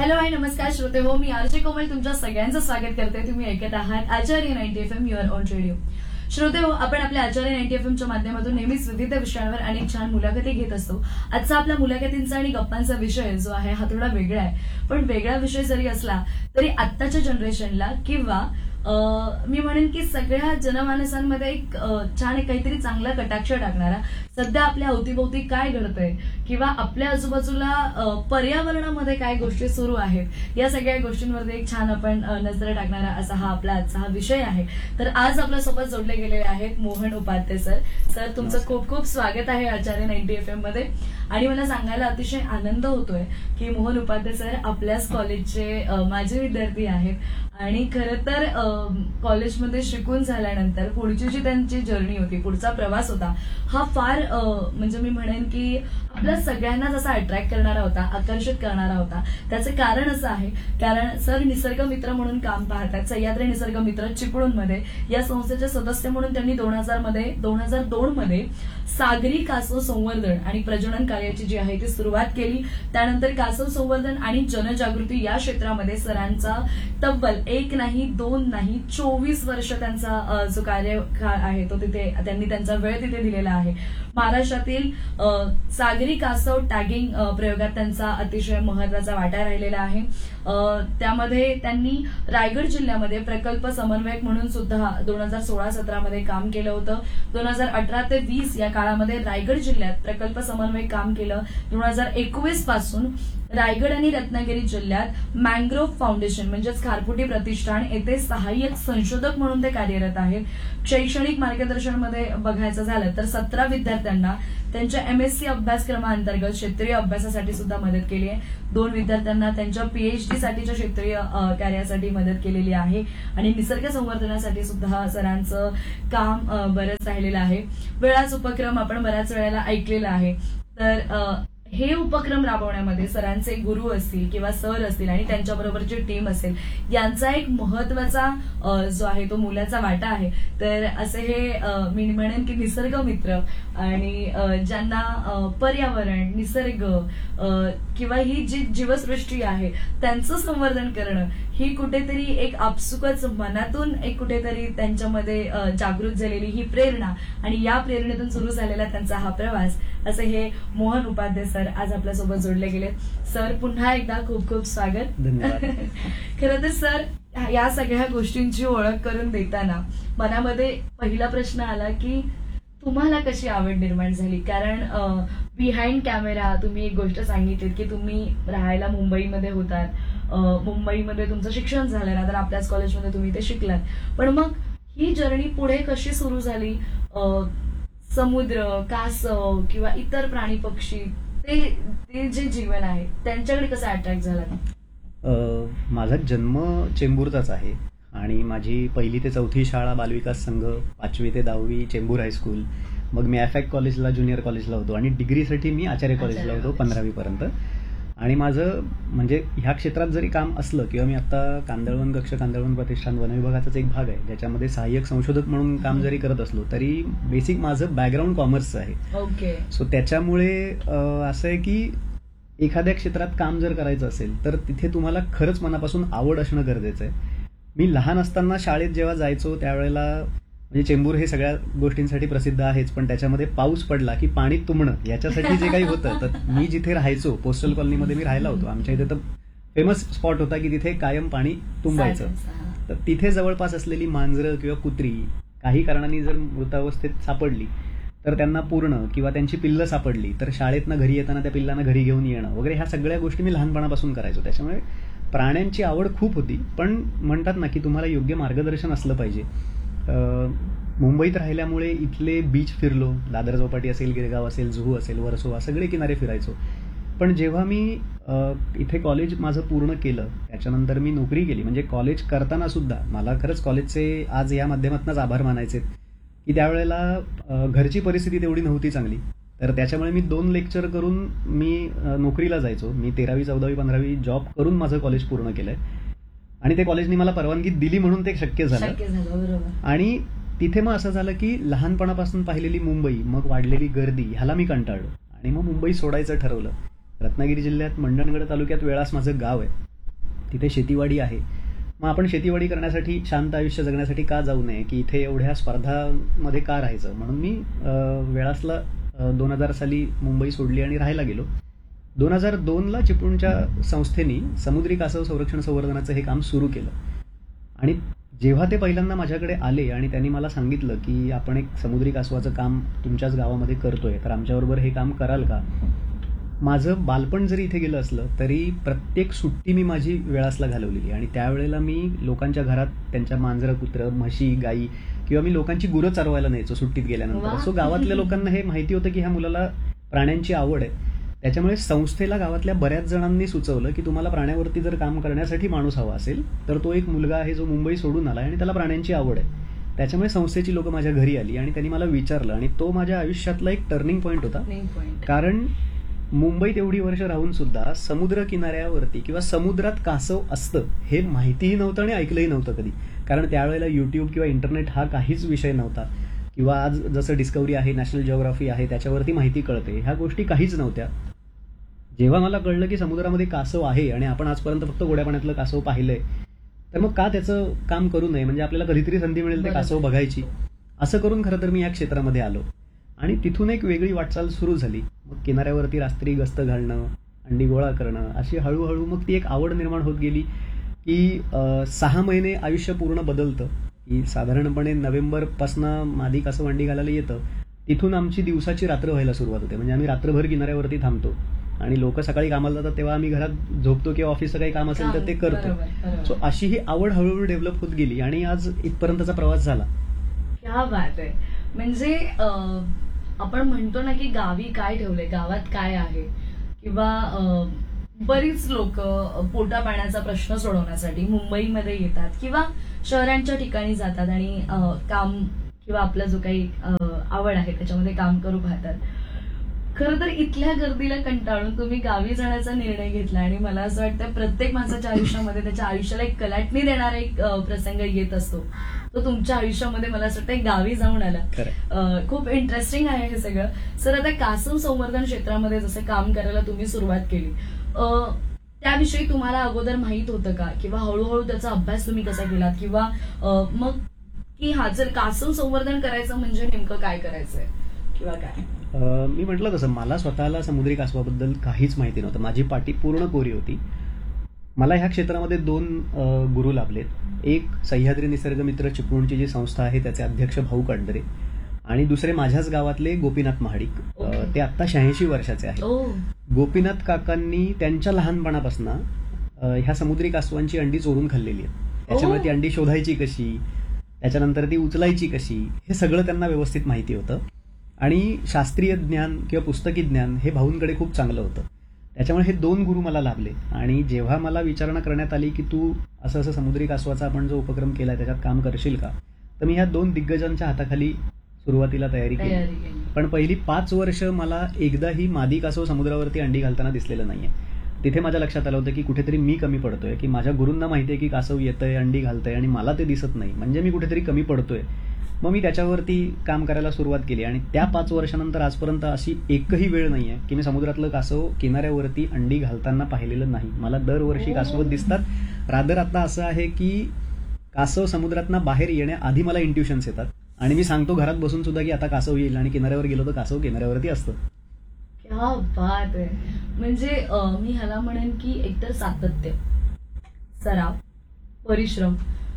Hello hi नमस्कार श्रोते हो, मी आरजे कोमल तुमच्या सगळ्यांचं स्वागत करते. तुम्ही ऐकत आहात आचार्य 90 FM युअर ऑन रेडिओ. श्रोते हो, आपण आपल्या आचार्य 90 FM च्या माध्यमातून नेहमीच विविध विषयांवर अनेक छान मुलाखती घेत असतो. आजचा आपल्या मुलाखतींचा आणि गप्पांचा विषय जो आहे हा थोडा वेगळा आहे, पण वेगळा विषय जरी असला तरी आत्ताच्या जनरेशनला किंवा मी म्हणेन की सगळ्या जनमानसांमध्ये एक छान एक काहीतरी चांगला कटाक्ष टाकणारा, सध्या आपल्या अवतीभोवती काय घडतंय किंवा आपल्या आजूबाजूला पर्यावरणामध्ये काय गोष्टी सुरू आहेत या सगळ्या गोष्टींवरती एक छान आपण नजर टाकणारा असा हा आपला आजचा हा विषय आहे. तर आज आपल्यासोबत जोडले गेलेले आहेत मोहन उपाध्ये सर. सर तुमचं खूप खूप स्वागत आहे आचार्य 90 FM मध्ये. आणि मला सांगायला अतिशय आनंद होतोय की मोहन उपाध्ये सर आपल्याच कॉलेजचे माजी विद्यार्थी आहेत आणि खरं तर कॉलेजमध्ये शिकून झाल्यानंतर पुढची जी त्यांची जर्नी होती, पुढचा प्रवास होता, हा फार म्हणजे मी म्हणेन की आपल्या सगळ्यांनाच असा अट्रॅक्ट करणारा होता, आकर्षित करणारा होता. त्याचं कारण असं आहे, कारण सर निसर्ग मित्र म्हणून काम पाहतात. सह्याद्री निसर्ग मित्र चिपळूणमध्ये या संस्थेचे सदस्य म्हणून त्यांनी 2002 मध्ये सागरी कासव संवर्धन आणि प्रजनन कार्याची जी आहे ती सुरुवात केली. त्यानंतर कासव संवर्धन आणि जनजागृती या क्षेत्रामध्ये सरांचा तब्बल 1 नाही 2 नाही 24 वर्ष त्यांचा जो कार्यकाळ आहे तो तिथे त्यांनी त्यांचा वेळ तिथे दिलेला आहे. महाराष्ट्रातील सागरी कासव टॅगिंग प्रयोगात त्यांचा अतिशय महत्वाचा वाटा राहिलेला आहे. त्यामध्ये त्यांनी रायगड जिल्ह्यामध्ये प्रकल्प समन्वयक म्हणून सुद्धा 2016-17 मध्ये काम केलं होतं. 2018 ते 20 या काळामध्ये रायगड जिल्ह्यात प्रकल्प समन्वयक काम केलं. 2021 पासून रायगड आणि रत्नागिरी जिल्ह्यात मॅंग्रोव्ह फाउंडेशन म्हणजेच खारफुटी प्रतिष्ठान येथे सहाय्यक संशोधक म्हणून ते कार्यरत आहेत. शैक्षणिक मार्गदर्शनमध्ये बघायचं झालं तर 17 विद्यार्थ्यांना त्यांच्या MSc अभ्यासक्रमाअंतर्गत क्षेत्रीय अभ्यासासाठी सुद्धा मदत केली आहे. 2 विद्यार्थ्यांना त्यांच्या PhD साठीच्या क्षेत्रीय कार्यासाठी मदत केलेली आहे आणि निसर्ग संवर्धनासाठी सुद्धा सरांचं काम बरंच राहिलेलं आहे. वेळाच उपक्रम आपण बऱ्याच वेळेला ऐकलेला आहे. तर हे उपक्रम राबवण्यामध्ये सरांचे गुरु असतील किंवा सर असतील आणि त्यांच्याबरोबरची टीम असेल यांचा एक महत्वाचा जो आहे तो मोलाचा वाटा आहे. तर असे हे मी म्हणेन की निसर्ग मित्र आणि ज्यांना पर्यावरण, निसर्ग किंवा ही जी जीवसृष्टी आहे त्यांचं संवर्धन करणं ही कुठेतरी एक आपसुकच मनातून एक कुठेतरी त्यांच्यामध्ये जागृत झालेली ही प्रेरणा आणि या प्रेरणेतून सुरू झालेला त्यांचा हा प्रवास, असे हे मोहन उपाध्ये सर आज आपल्यासोबत जोडले गेले. सर पुन्हा एकदा खूप खूप स्वागत. धन्यवाद. खरं तर सर या सगळ्या गोष्टींची ओळख करून देताना मनामध्ये पहिला प्रश्न आला की तुम्हाला कशी आवड निर्माण झाली. कारण बिहाइंड कॅमेरा तुम्ही एक गोष्ट सांगितलीत की तुम्ही राहायला मुंबईमध्ये होतात, मुंबईमध्ये तुमचं शिक्षण झालं ना, तर आपल्याच कॉलेजमध्ये तुम्ही ते शिकलात, पण मग ही जर्नी पुढे कशी सुरू झाली. समुद्र, कासव किंवा इतर प्राणी पक्षी ते जे जीवन आहे त्यांच्याकडे कसं अट्रॅक्ट झाला. माझा जन्म चेंबूरचाच आहे आणि माझी 1ली ते 4थी शाळा बालविकास संघ, 5वी ते 10वी चेंबूर हायस्कूल, मग मी FAC कॉलेजला ज्युनियर कॉलेजला होतो आणि डिग्रीसाठी मी आचार्य कॉलेजला होतो 15वी पर्यंत. आणि माझं म्हणजे ह्या क्षेत्रात जरी काम असलं किंवा मी आता कांदळवन प्रतिष्ठान वनविभागाचाच एक भाग आहे ज्याच्यामध्ये सहाय्यक संशोधक म्हणून काम जरी करत असलो तरी बेसिक माझं बॅकग्राऊंड कॉमर्सचं आहे. ओके. सो त्याच्यामुळे असं आहे की एखाद्या क्षेत्रात काम जर करायचं असेल तर तिथे तुम्हाला खरंच मनापासून आवड असणं गरजेचं आहे. मी लहान असताना शाळेत जेव्हा जायचो त्यावेळेला म्हणजे चेंबूर हे सगळ्या गोष्टींसाठी प्रसिद्ध आहेच, पण त्याच्यामध्ये पाऊस पडला की पाणी तुंबणं याच्यासाठी जे काही होतं, तर मी जिथे राहायचो पोस्टल कॉलनीमध्ये मी राहायला होतो, आमच्या इथे तर फेमस स्पॉट होता की तिथे कायम पाणी तुंबायचं. तर तिथे जवळपास असलेली मांजरं किंवा कुत्री काही कारणाने जर मृतावस्थेत सापडली तर त्यांना पूर्ण किंवा त्यांची पिल्लं सापडली तर शाळेतनं घरी येताना त्या पिल्लांना घरी घेऊन येणं वगैरे ह्या सगळ्या गोष्टी मी लहानपणापासून करायचो. त्याच्यामुळे प्राण्यांची आवड खूप होती. पण म्हणतात ना की तुम्हाला योग्य मार्गदर्शन असलं पाहिजे. मुंबईत राहिल्यामुळे इथले बीच फिरलो, दादर चौपाटी असेल, गिरगाव असेल, जुहू असेल, वर्सोवा सगळे किनारे फिरायचो. पण जेव्हा मी इथे कॉलेज माझं पूर्ण केलं त्याच्यानंतर मी नोकरी केली. म्हणजे कॉलेज करताना सुद्धा मला खरंच कॉलेजचे आज या माध्यमातूनच आभार मानायचे की त्यावेळेला घरची परिस्थिती तेवढी नव्हती चांगली, तर त्याच्यामुळे मी 2 लेक्चर करून मी नोकरीला जायचो. मी 13वी 14वी 15वी जॉब करून माझं कॉलेज पूर्ण केलंय आणि ते कॉलेजनी मला परवानगी दिली म्हणून ते शक्य झालं. आणि तिथे मग असं झालं की लहानपणापासून पाहिलेली मुंबई, मग वाढलेली गर्दी, ह्याला मी कंटाळलो आणि मग मुंबई सोडायचं ठरवलं. रत्नागिरी जिल्ह्यात मंडणगड तालुक्यात वेळास माझं गाव आहे. तिथे शेतीवाडी आहे. मग आपण शेतीवाडी करण्यासाठी, शांत आयुष्य जगण्यासाठी का जाऊ नये, की इथे एवढ्या स्पर्धांमध्ये का राहायचं. म्हणून मी वेळासला 2000 साली मुंबई सोडली आणि राहायला गेलो. 2002ला चिपळूणच्या संस्थेनी समुद्री कासव संरक्षण संवर्धनाचं हे काम सुरू केलं. आणि जेव्हा ते पहिल्यांदा माझ्याकडे आले आणि त्यांनी मला सांगितलं की आपण एक समुद्री कासवाचं काम तुमच्याच गावामध्ये करतोय, तर आमच्याबरोबर हे काम कराल का. माझं बालपण जरी इथे गेलं असलं तरी प्रत्येक सुट्टी मी माझी वेळासला घालवलेली. आणि त्यावेळेला मी लोकांच्या घरात त्यांच्या मांजरं, कुत्रं, म्हशी, गाई किंवा मी लोकांची गुरं चारवायला न्यायचो सुट्टीत गेल्यानंतर. वा. सो गावातल्या लोकांना हे माहिती होतं की ह्या मुलाला प्राण्यांची आवड आहे. त्याच्यामुळे संस्थेला गावातल्या बऱ्याच जणांनी सुचवलं की तुम्हाला प्राण्यावरती जर काम करण्यासाठी माणूस हवा असेल तर तो एक मुलगा आहे जो मुंबई सोडून आला आणि त्याला प्राण्यांची आवड आहे. त्याच्यामुळे संस्थेची लोक माझ्या घरी आली आणि त्यांनी मला विचारलं, आणि तो माझ्या आयुष्यातला एक टर्निंग पॉईंट होता. कारण मुंबईत एवढी वर्ष राहून सुद्धा समुद्र किनाऱ्यावरती किंवा समुद्रात कासव असतं हे माहितीही नव्हतं आणि ऐकलंही नव्हतं कधी. कारण त्यावेळेला युट्यूब किंवा इंटरनेट हा काहीच विषय नव्हता, किंवा आज जसं डिस्कव्हरी आहे, नॅशनल जिओग्राफी आहे, त्याच्यावरती माहिती कळते, ह्या गोष्टी काहीच नव्हत्या. जेव्हा मला कळलं की समुद्रामध्ये कासव आहे आणि आपण आजपर्यंत फक्त गोड्या पाण्यातलं कासव पाहिलंय, तर मग का त्याचं काम करू नये. म्हणजे आपल्याला कधीतरी संधी मिळेल ते कासव बघायची. असं करून खरं तर मी या क्षेत्रामध्ये आलो आणि तिथून एक वेगळी वाटचाल सुरू झाली. मग किनाऱ्यावरती रात्री गस्त घालणं, अंडी गोळा करणं, अशी हळूहळू मग ती एक आवड निर्माण होत गेली की 6 महिने आयुष्य पूर्ण बदलतं. की साधारणपणे नोव्हेंबरपासनं मादी कासव अंडी घालायला येतं, तिथून आमची दिवसाची रात्र व्हायला सुरुवात होते. म्हणजे आम्ही रात्रभर किनाऱ्यावरती थांबतो आणि लोक सकाळी कामाला जातात तेव्हा आम्ही घरात झोपतो किंवा ऑफिसचं काही काम असेल तर ते करतो. सो अशी ही आवड हळूहळू डेव्हलप होत गेली आणि आज इथपर्यंतचा प्रवास झाला. क्या बात आहे. म्हणजे आपण म्हणतो ना की गावी काय ठेवलंय, गावात काय आहे, किंवा बरीच लोक पोटा पाण्याचा प्रश्न सोडवण्यासाठी मुंबईमध्ये येतात किंवा शहरांच्या ठिकाणी जातात आणि काम किंवा आपला जो काही आवड आहे त्याच्यामध्ये काम करू पाहतात. खरं तर इथल्या गर्दीला कंटाळून तुम्ही गावी जाण्याचा निर्णय घेतला आणि मला असं वाटतं प्रत्येक माणसाच्या आयुष्यामध्ये त्याच्या आयुष्याला एक कलाटणी देणारा एक प्रसंग येत असतो. तो तुमच्या आयुष्यामध्ये मला असं वाटतं गावी जाऊन आला. खूप इंटरेस्टिंग आहे हे सगळं. सर, आता कासव संवर्धन क्षेत्रामध्ये जसं काम करायला तुम्ही सुरुवात केली, त्याविषयी तुम्हाला अगोदर माहित होतं का, किंवा हळूहळू त्याचा अभ्यास तुम्ही कसा केलात, किंवा मग की हा जर कासव संवर्धन करायचं म्हणजे नेमकं काय करायचंय किंवा काय. मी म्हटलं तसं मला स्वतःला समुद्री कासवाबद्दल काहीच माहिती नव्हतं. माझी पाटी पूर्ण कोरी होती. मला ह्या क्षेत्रामध्ये 2 गुरु लाभलेत. एक सह्याद्री निसर्ग मित्र चिपळूणची जी संस्था आहे त्याचे अध्यक्ष भाऊ कांडरे, आणि दुसरे माझ्याच गावातले गोपीनाथ महाडिक. ते आत्ता 86 वर्षाचे आहेत. गोपीनाथ काकांनी त्यांच्या लहानपणापासून ह्या समुद्री कासवांची अंडी चोरून खाल्लेली आहेत. त्याच्यामुळे ती अंडी शोधायची कशी, त्याच्यानंतर ती उचलायची कशी, हे सगळं त्यांना व्यवस्थित माहिती होतं. आणि शास्त्रीय ज्ञान किंवा पुस्तकी ज्ञान हे भाऊंकडे खूप चांगलं होतं. त्याच्यामुळे हे 2 गुरु मला लाभले. आणि जेव्हा मला विचारणा करण्यात आली की तू असं असं समुद्री कासवाचा आपण जो उपक्रम केला त्याच्यात काम करशील का, तर मी ह्या 2 दिग्गजांच्या हाताखाली सुरुवातीला तयारी केली. पण पहिली 5 वर्ष मला एकदाही मादी कासव समुद्रावरती अंडी घालताना दिसलेलं नाहीये. तिथे माझ्या लक्षात आलं होतं की कुठेतरी मी कमी पडतोय, की माझ्या गुरूंना माहितीये की कासव येतंय, अंडी घालतंय, आणि मला ते दिसत नाही, म्हणजे मी कुठेतरी कमी पडतोय. मग मी त्याच्यावरती काम करायला सुरुवात केली आणि त्या 5 वर्षानंतर आजपर्यंत अशी एकही वेळ नाहीये की मी समुद्रातलं कासव किनाऱ्यावरती अंडी घालताना पाहिलेलं नाही. मला दरवर्षी कासव दिसतात. रादर आता असं आहे की कासव समुद्रातनं बाहेर येण्याआधी मला इंट्युशन्स येतात आणि मी सांगतो घरात बसून सुद्धा की आता कासव येईल, आणि किनाऱ्यावर गेलो तर कासव किनाऱ्यावरती असतं. क्या बात आहे. म्हणजे मी ह्याला म्हणेन की एकतर सातत्य, सराव, परिश्रम.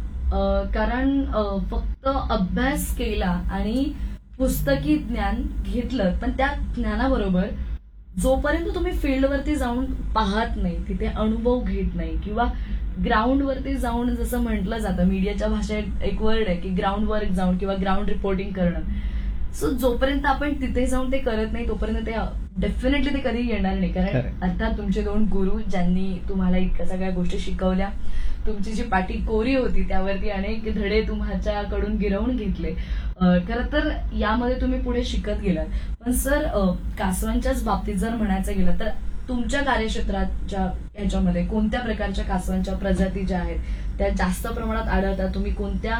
कारण फक्त अभ्यास केला आणि पुस्तकी ज्ञान घेतलं, पण त्या ज्ञानाबरोबर जोपर्यंत तुम्ही फील्डवरती जाऊन पाहत नाही, तिथे अनुभव घेत नाही, किंवा ग्राउंडवरती जाऊन, जसं म्हटलं जातं मीडियाच्या भाषेत एक वर्ड आहे की ग्राउंड वर्क जाऊन किंवा ग्राउंड रिपोर्टिंग करणं. सो जोपर्यंत आपण तिथे जाऊन ते करत नाही तोपर्यंत ते डेफिनेटली ते कधी येणार नाही. कारण अर्थात तुमचे 2 गुरु ज्यांनी तुम्हाला इतक्या सगळ्या गोष्टी शिकवल्या, तुमची जी पाटी कोरी होती त्यावरती अनेक धडे तुमच्याकडून गिरवून घेतले. खरं तर यामध्ये तुम्ही पुढे शिकत गेलात. पण सर, कासवांच्याच बाबतीत जर म्हणायचं गेलं तर तुमच्या कार्यक्षेत्राच्या ह्याच्यामध्ये कोणत्या प्रकारच्या कासवांच्या प्रजाती ज्या आहेत त्या जास्त प्रमाणात आढळतात? तुम्ही कोणत्या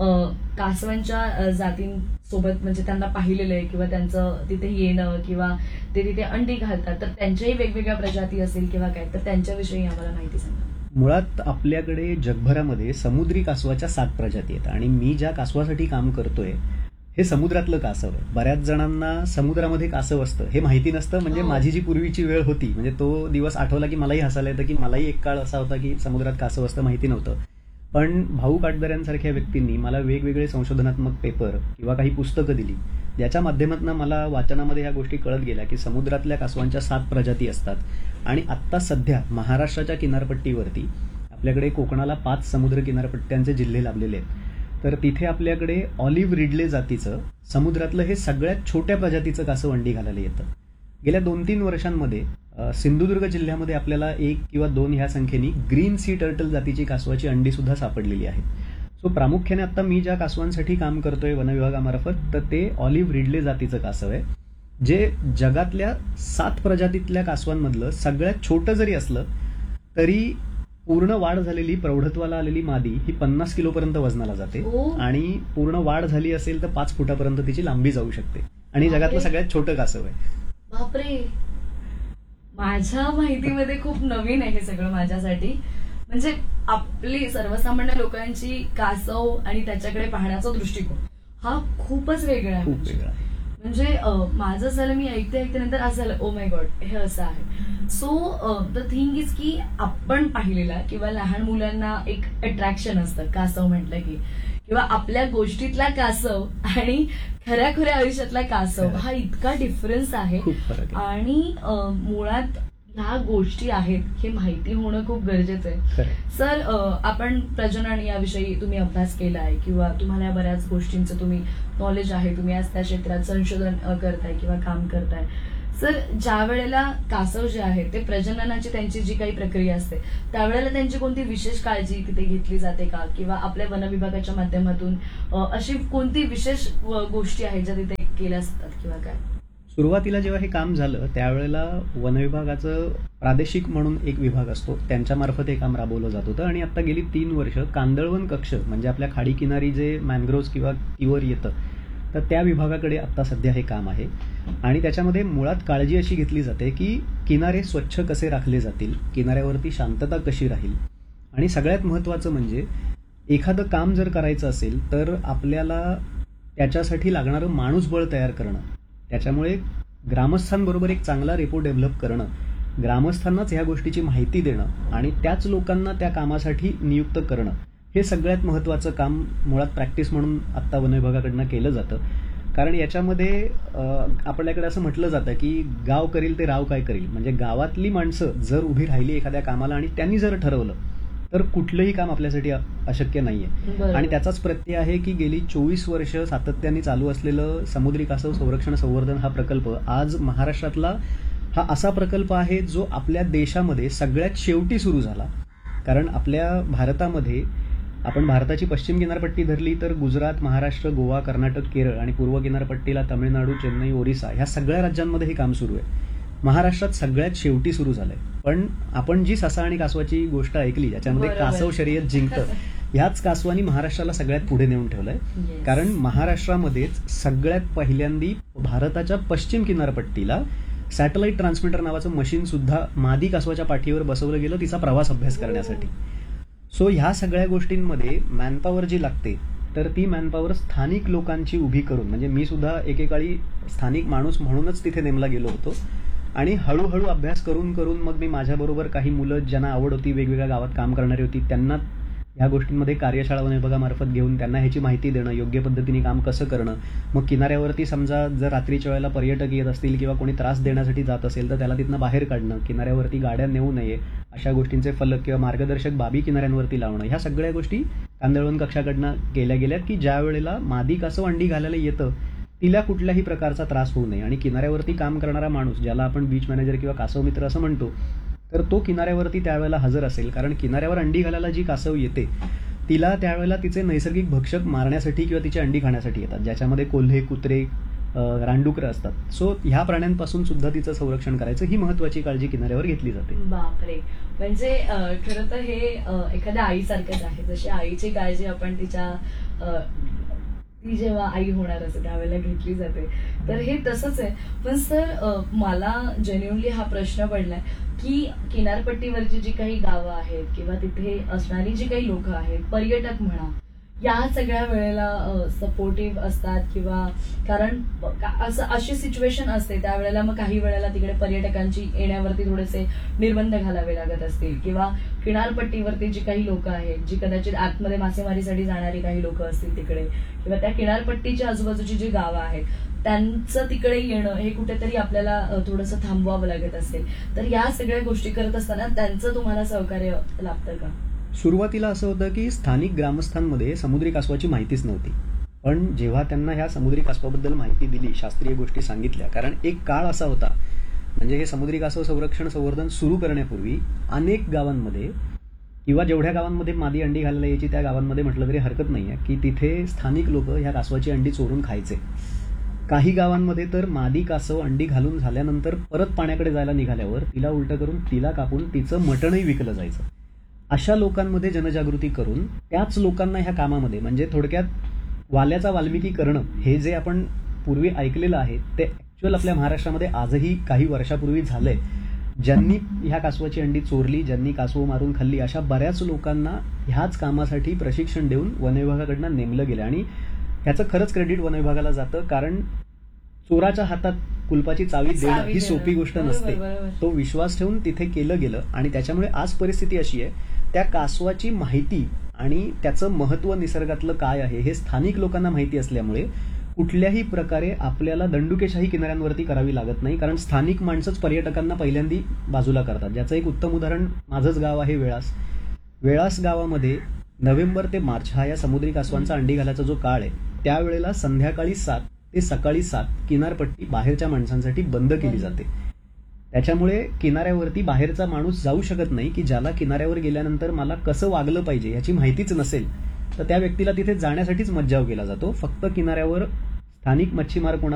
कासवांच्या जातींसोबत म्हणजे त्यांना पाहिलेलं आहे, किंवा त्यांचं तिथे येणं किंवा ते तिथे अंडी घालतात तर त्यांच्याही वेगवेगळ्या प्रजाती असेल किंवा काय, तर त्यांच्याविषयी आम्हाला माहिती सांगा. मुळात आपल्याकडे जगभरामध्ये समुद्री कासवाच्या 7 प्रजाती आहेत आणि मी ज्या कासवासाठी काम करतोय हे समुद्रातलं कासव आहे. बऱ्याच जणांना समुद्रामध्ये कासव असतं हे माहिती नसतं. म्हणजे हो. माझी जी पूर्वीची वेळ होती, म्हणजे तो दिवस आठवला की मलाही हसायला येतं की मलाही एक काळ असा होता की समुद्रात कासव असतं माहिती नव्हतं. पण भाऊ काटदऱ्यांसारख्या व्यक्तींनी मला वेगवेगळे संशोधनात्मक पेपर किंवा काही पुस्तकं दिली, ज्याच्या माध्यमातून मला वाचनामध्ये ह्या गोष्टी कळत गेल्या की समुद्रातल्या कासवांच्या 7 प्रजाती असतात. आणि आत्ता सध्या महाराष्ट्राच्या किनारपट्टीवरती आपल्याकडे कोकणाला 5 समुद्र किनारपट्ट्यांचे जिल्हे लाभलेले आहेत. तर तिथे आपल्याकडे ऑलिव्ह रिडले जातीचं समुद्रातलं हे सगळ्यात छोट्या प्रजातीचं कासव अंडी घालायला येतं. गेल्या 2-3 वर्षांमध्ये सिंधुदुर्ग जिल्ह्यामध्ये आपल्याला 1 किंवा 2 ह्या संख्येने ग्रीन सी टर्टल जातीची कासवाची अंडी सुद्धा सापडलेली आहेत. सो प्रामुख्याने आता मी ज्या कासवांसाठी काम करतोय वन विभागामार्फत, तर ते ऑलिव्ह रिडले जातीचं कासव आहे, जे जगातल्या 7 प्रजातीतल्या कासवांमधलं सगळ्यात छोटं जरी असलं तरी पूर्ण वाढ झालेली प्रौढत्वाला आलेली मादी ही 50 किलोपर्यंत वजनाला जाते. ओ. आणि पूर्ण वाढ झाली असेल तर 5 फुटापर्यंत तिची लांबी जाऊ शकते. आणि जगातलं सगळ्यात छोटं कासव आहे. बापरे, माझ्या माहितीमध्ये खूप नवीन आहे हे सगळं माझ्यासाठी. म्हणजे आपली सर्वसामान्य लोकांची कासव आणि त्याच्याकडे पाहण्याचा दृष्टिकोन हा खूपच वेगळा आहे. खूप वेगळा आहे. म्हणजे माझं झालं, मी ऐकते नंतर असं झालं, ओ माय गॉड हे असं आहे. सो द थिंग इज की आपण पाहिलेला किंवा लहान मुलांना एक अट्रॅक्शन असतं कासव म्हटलं की, किंवा आपल्या गोष्टीतला कासव आणि खऱ्या आयुष्यातला कासव हा इतका डिफरन्स आहे. खूप फरक आहे. आणि मुळात ह्या गोष्टी आहेत हे माहिती होणं खूप गरजेचं आहे. खरंय. सर, आपण प्रजनन याविषयी तुम्ही अभ्यास केला आहे किंवा तुम्हाला या बऱ्याच गोष्टींचं तुम्ही नॉलेज आहे, तुम्ही आज त्या क्षेत्रात संशोधन करताय किंवा काम करताय. सर, ज्या वेळेला कासव जे आहे ते प्रजननाची त्यांची जी काही प्रक्रिया असते त्यावेळेला त्यांची कोणती विशेष काळजी तिथे घेतली जाते का, किंवा आपल्या वन विभागाच्या माध्यमातून अशी कोणती विशेष गोष्टी आहेत ज्या तिथे केल्या असतात किंवा काय? सुरुवातीला जेव्हा हे काम झालं त्यावेळेला वन विभागाचं प्रादेशिक म्हणून एक विभाग असतो, त्यांच्यामार्फत हे काम राबवलं जात होतं. आणि आता गेली 3 वर्ष कांदळवन कक्ष म्हणजे आपल्या खाडी किनारी जे मॅनग्रोव्ज किंवा किवर येतं, तर त्या विभागाकडे आता सध्या हे काम आहे. आणि त्याच्यामध्ये मुळात काळजी अशी घेतली जाते की किनारे स्वच्छ कसे राखले जातील, किनाऱ्यावरती शांतता कशी राहील, आणि सगळ्यात महत्त्वाचं म्हणजे एखादं काम जर करायचं असेल तर आपल्याला त्याच्यासाठी लागणारं माणूसबळ तयार करणं, त्याच्यामुळे ग्रामस्थांबरोबर एक चांगला रेपो डेव्हलप करणं, ग्रामस्थांनाच ह्या गोष्टीची माहिती देणं आणि त्याच लोकांना त्या कामासाठी नियुक्त करणं, हे सगळ्यात महत्त्वाचं काम मुळात प्रॅक्टिस म्हणून आत्ता वन विभागाकडनं केलं जातं. कारण याच्यामध्ये आपल्याकडे असं म्हटलं जातं की गाव करील ते राव काय करील. म्हणजे गावातली माणसं जर उभी राहिली एखाद्या कामाला आणि त्यांनी जर ठरवलं तर कुठलंही काम आपल्यासाठी अशक्य नाहीये. बरोबर. आणि त्याचाच प्रत्यय आहे की गेली 24 वर्ष सातत्याने चालू असलेलं समुद्री कासव संरक्षण संवर्धन हा प्रकल्प आज महाराष्ट्रातला हा असा प्रकल्प आहे जो आपल्या देशामध्ये सगळ्यात शेवटी सुरू झाला. कारण आपल्या भारतामध्ये आपण भारताची पश्चिम किनारपट्टी धरली तर गुजरात, महाराष्ट्र, गोवा, कर्नाटक, केरळ आणि पूर्व किनारपट्टीला तामिळनाडू, चेन्नई, ओरिसा ह्या सगळ्या राज्यांमध्ये हे काम सुरू आहे. महाराष्ट्रात सगळ्यात शेवटी सुरू झालंय. पण आपण जी ससा आणि कासवाची गोष्ट ऐकली ज्याच्यामध्ये बरोबर. कासव शर्यत जिंकतं, ह्याच कासवानी महाराष्ट्राला सगळ्यात पुढे नेऊन ठेवलंय. Yes. कारण महाराष्ट्रामध्येच सगळ्यात पहिल्यांदी भारताच्या पश्चिम किनारपट्टीला सॅटेलाइट ट्रान्समीटर नावाचं मशीन सुद्धा मादी कासवाच्या पाठीवर बसवलं गेलं तिचा प्रवास अभ्यास करण्यासाठी. सो ह्या सगळ्या गोष्टींमध्ये मॅनपॉवर जी लागते तर ती मॅनपॉवर स्थानिक लोकांची उभी करून, म्हणजे मी सुद्धा एकेकाळी स्थानिक माणूस म्हणूनच तिथे नेमला गेलो होतो. आणि हळूहळू अभ्यास करून करून मग मी माझ्याबरोबर काही मुलं ज्यांना आवड होती, वेगवेगळ्या गावात काम करणारी होती, त्यांना ह्या गोष्टींमध्ये कार्यशाळा वन विभागामार्फत घेऊन त्यांना ह्याची माहिती देणं, योग्य पद्धतीने काम कसं करणं. मग किनाऱ्यावरती समजा जर रात्रीच्या वेळेला पर्यटक येत असतील किंवा कोणी त्रास देण्यासाठी जात असेल तर त्याला तिथनं बाहेर काढणं, किनाऱ्यावरती गाड्या नेऊ नये अशा गोष्टींचे फलक किंवा मार्गदर्शक बाबी किनाऱ्यांवरती लावणं, ह्या सगळ्या गोष्टी कांदळवन कक्षाकडनं केल्या गेल्यात की ज्या वेळेला मादी कासव अंडी घालायला येतं तिला कुठल्याही प्रकारचा त्रास होऊ नये. आणि किनाऱ्यावरती काम करणारा माणूस, ज्याला आपण बीच मॅनेजर किंवा कासव मित्र असं म्हणतो, तर तो किनाऱ्यावरती त्यावेळेला हजर असेल. कारण किनाऱ्यावर अंडी घालायला जी कासव येते तिला त्यावेळेला तिचे नैसर्गिक भक्षक मारण्यासाठी किंवा तिची अंडी खाण्यासाठी येतात, ज्याच्यामध्ये कोल्हे, कुत्रे, रानडुकरं असतात. सो ह्या प्राण्यांपासून सुद्धा तिचं संरक्षण करायचं, ही महत्वाची काळजी किनाऱ्यावर घेतली जाते. बापरे, म्हणजे खरं तर हे एखाद्या आईसारखंच आहे. जशी आईची काळजी आपण तिच्या ती जेव्हा आई होणार असते त्यावेळेला घेतली जाते. तर हे तसंच आहे. पण सर मला जेन्युइनली हा प्रश्न पडलाय की किनारपट्टीवरची जी काही गावं आहेत किंवा तिथे असणारी जी काही लोक आहेत, पर्यटक म्हणा, या सगळ्या वेळेला सपोर्टिव्ह असतात किंवा कारण असं अशी सिच्युएशन असते त्यावेळेला मग काही वेळेला तिकडे पर्यटकांची येण्यावरती थोडेसे निर्बंध घालावे लागत असतील किंवा किनारपट्टीवरती जी काही लोक आहेत, जी कदाचित आतमध्ये मासेमारीसाठी जाणारी काही लोक असतील तिकडे किंवा त्या किनारपट्टीच्या आजूबाजूची जी गावं आहेत त्यांचं तिकडे येणं हे कुठेतरी आपल्याला थोडंसं थांबवावं लागत असेल. तर या सगळ्या गोष्टी करत असताना त्यांचं तुम्हाला सहकार्य लाभतं का? सुरुवातीला असं होतं की स्थानिक ग्रामस्थांमध्ये समुद्री कासवाची माहितीच नव्हती. पण जेव्हा त्यांना ह्या समुद्री कासवाबद्दल माहिती दिली, शास्त्रीय गोष्टी सांगितल्या, कारण एक काळ असा होता म्हणजे हे समुद्री कासव संरक्षण संवर्धन सुरू करण्यापूर्वी अनेक गावांमध्ये किंवा जेवढ्या गावांमध्ये मादी अंडी घालायला यायची त्या गावांमध्ये म्हटलं तरी हरकत नाहीये की तिथे स्थानिक लोक ह्या कासवाची अंडी चोरून खायचे. काही गावांमध्ये तर मादी कासव अंडी घालून झाल्यानंतर परत पाण्याकडे जायला निघाल्यावर तिला उलटं करून तिला कापून तिचं मटणही विकलं जायचं. अशा लोकांमध्ये जनजागृती करून त्याच लोकांना ह्या कामामध्ये म्हणजे थोडक्यात वाल्याचा वाल्मिकी करणं हे जे आपण पूर्वी ऐकलेलं आहे ते ऍक्च्युअल आपल्या महाराष्ट्रामध्ये आजही काही वर्षापूर्वी झालंय. ज्यांनी ह्या कासवाची अंडी चोरली, ज्यांनी कासव मारून खाल्ली, अशा बऱ्याच लोकांना ह्याच कामासाठी प्रशिक्षण देऊन वनविभागाकडनं नेमलं गेलं आणि ह्याचं खरंच क्रेडिट वनविभागाला जातं. कारण चोराच्या हातात कुलपाची चावी देणं ही सोपी गोष्ट नसते. तो विश्वास ठेवून तिथे केलं गेलं आणि त्याच्यामुळे आज परिस्थिती अशी आहे त्या कासवाची माहिती आणि त्याचं महत्व निसर्गातलं काय आहे हे स्थानिक लोकांना माहिती असल्यामुळे कुठल्याही प्रकारे आपल्याला दंडुकेशाही किनाऱ्यांवरती करावी लागत नाही. कारण स्थानिक माणसंच पर्यटकांना पहिल्यांदी बाजूला करतात. ज्याचं एक उत्तम उदाहरण माझंच गाव आहे वेळास. वेळास गावामध्ये नोव्हेंबर ते मार्च हा या समुद्री कासवांचा अंडी घालायचा जो काळ आहे त्यावेळेला संध्याकाळी 7 ते सकाळी 7 किनारपट्टी बाहेरच्या माणसांसाठी बंद केली जाते. त्याच्यामुळे किनाऱ्यावरती बाहेरचा माणूस जाऊ शकत नाही की ज्याला किनाऱ्यावर गेल्यानंतर मला कसं वागलं पाहिजे याची माहितीच नसेल तर त्या व्यक्तीला तिथे जाण्यासाठीच मज्जाव केला जातो. फक्त किनाऱ्यावर स्थानिक मच्छीमार कोणा